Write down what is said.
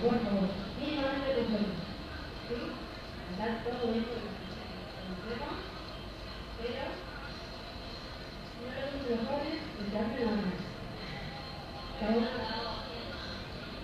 por favor, mínimamente conforme. ¿Sí? Andar todo esto en pero uno de los jóvenes, darme la mano.